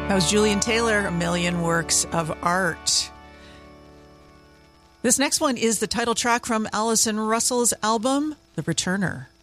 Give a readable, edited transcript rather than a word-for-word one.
That was Julian Taylor, A Million Works of Art. This next one is the title track from Allison Russell's album, The Returner.